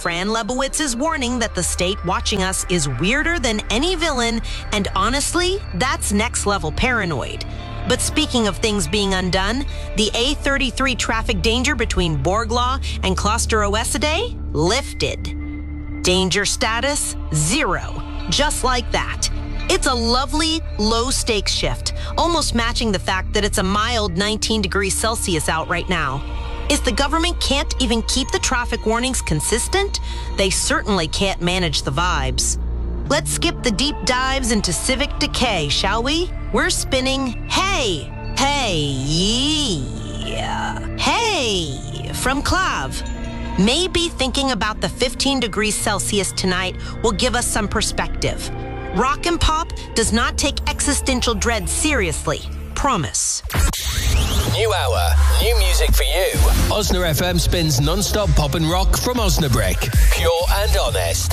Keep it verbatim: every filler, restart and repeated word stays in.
Fran Lebowitz's warning that the state watching us is weirder than any villain, and honestly, that's next-level paranoid. But speaking of things being undone, the A thirty-three traffic danger between Borglaw and Kloster-Oesidde lifted. Danger status, zero. Just like that. It's a lovely, low-stakes shift, almost matching the fact that it's a mild nineteen degrees Celsius out right now. If the government can't even keep the traffic warnings consistent, they certainly can't manage the vibes. Let's skip the deep dives into civic decay, shall we? We're spinning Hey, Hey, Yeah, Hey from Clav. Maybe thinking about the fifteen degrees Celsius tonight will give us some perspective. Rock and pop does not take existential dread seriously. Promise. New hour, new music for you. Osna F M spins non-stop pop and rock from Osnabrück. Pure and honest.